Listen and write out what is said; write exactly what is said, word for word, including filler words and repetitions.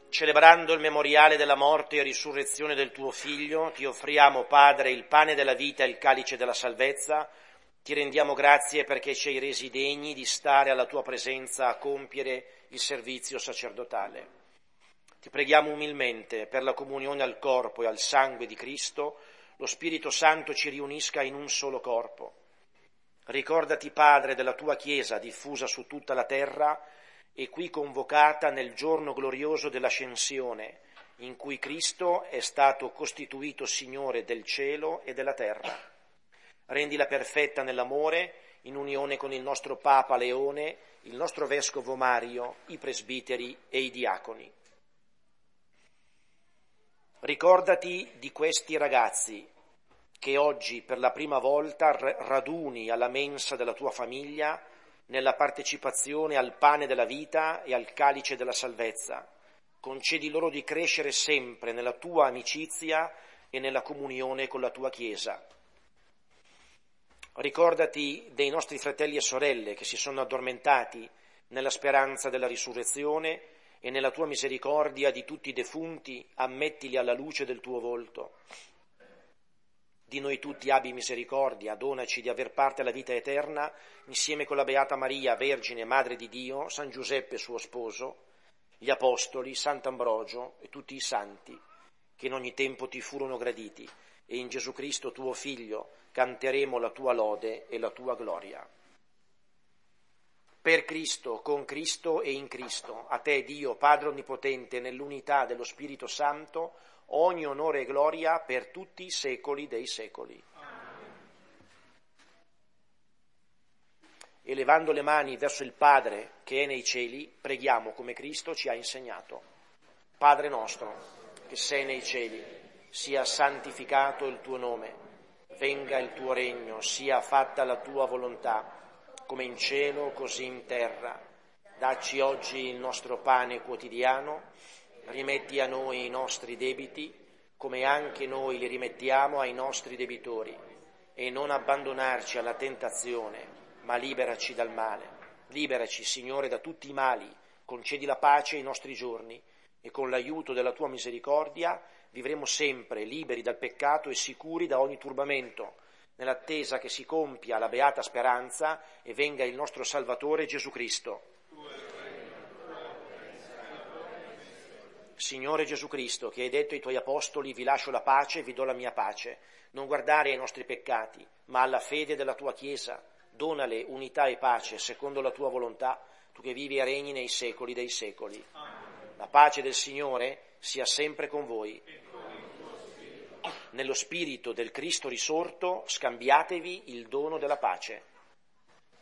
Celebrando il memoriale della morte e risurrezione del tuo Figlio, ti offriamo, Padre, il pane della vita e il calice della salvezza. Ti rendiamo grazie perché ci hai resi degni di stare alla tua presenza a compiere il servizio sacerdotale. Ti preghiamo umilmente per la comunione al corpo e al sangue di Cristo, lo Spirito Santo ci riunisca in un solo corpo. Ricordati, Padre, della tua Chiesa diffusa su tutta la terra e qui convocata nel giorno glorioso dell'Ascensione, in cui Cristo è stato costituito Signore del cielo e della terra. Rendila perfetta nell'amore, in unione con il nostro Papa Leone, il nostro Vescovo Mario, i presbiteri e i diaconi. Ricordati di questi ragazzi che oggi per la prima volta raduni alla mensa della tua famiglia nella partecipazione al pane della vita e al calice della salvezza. Concedi loro di crescere sempre nella tua amicizia e nella comunione con la tua Chiesa. Ricordati dei nostri fratelli e sorelle che si sono addormentati nella speranza della risurrezione e nella tua misericordia di tutti i defunti, ammettili alla luce del tuo volto. Di noi tutti abbi misericordia, donaci di aver parte alla vita eterna, insieme con la Beata Maria, Vergine, Madre di Dio, San Giuseppe suo sposo, gli Apostoli, Sant'Ambrogio e tutti i santi, che in ogni tempo ti furono graditi, e in Gesù Cristo tuo Figlio canteremo la tua lode e la tua gloria. Per Cristo, con Cristo e in Cristo, a te Dio, Padre Onnipotente, nell'unità dello Spirito Santo, ogni onore e gloria per tutti i secoli dei secoli. Amen. Elevando le mani verso il Padre che è nei cieli, preghiamo come Cristo ci ha insegnato. Padre nostro, che sei nei cieli, sia santificato il tuo nome, venga il tuo regno, sia fatta la tua volontà, come in cielo così in terra. Dacci oggi il nostro pane quotidiano, rimetti a noi i nostri debiti, come anche noi li rimettiamo ai nostri debitori, e non abbandonarci alla tentazione, ma liberaci dal male. Liberaci, Signore, da tutti i mali, concedi la pace ai nostri giorni, e con l'aiuto della tua misericordia vivremo sempre liberi dal peccato e sicuri da ogni turbamento, nell'attesa che si compia la beata speranza e venga il nostro Salvatore Gesù Cristo. Signore Gesù Cristo, che hai detto ai tuoi apostoli: vi lascio la pace, vi do la mia pace, non guardare ai nostri peccati, ma alla fede della tua Chiesa, donale unità e pace secondo la tua volontà, tu che vivi e regni nei secoli dei secoli. Amen. La pace del Signore sia sempre con voi. E con il tuo spirito. Nello spirito del Cristo risorto scambiatevi il dono della pace.